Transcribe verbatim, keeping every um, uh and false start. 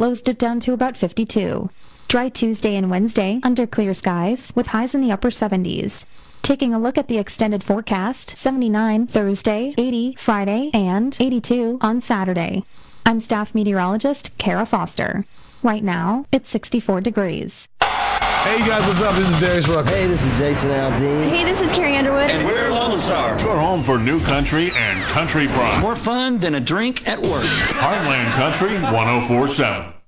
lows dip down to about fifty-two. Dry Tuesday and Wednesday under clear skies with highs in the upper seventies. Taking a look at the extended forecast, seventy-nine Thursday, eighty Friday, and eighty-two on Saturday. I'm staff meteorologist Kara Foster. Right now, it's sixty-four degrees. Hey, you guys, what's up? This is Darius Rucker. Hey, this is Jason Aldean. Hey, this is Carrie Underwood. And we're Lone Star. You're home for new country and country pride. More fun than a drink at work. Heartland Country one oh four point seven.